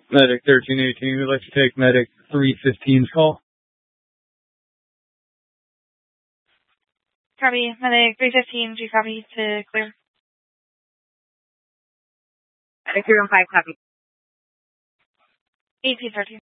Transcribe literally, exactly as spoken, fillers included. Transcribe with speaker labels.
Speaker 1: Medic thirteen eighteen, we'd like to take Medic three fifteen's call.
Speaker 2: Copy. Medic three fifteen, G copy to clear.
Speaker 3: Medic three one five, copy.
Speaker 2: eight P thirteen.